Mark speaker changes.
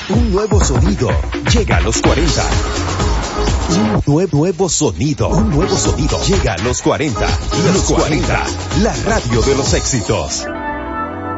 Speaker 1: Un nuevo sonido llega a los 40. Un nuevo sonido llega a los 40. Los 40, la radio de los éxitos.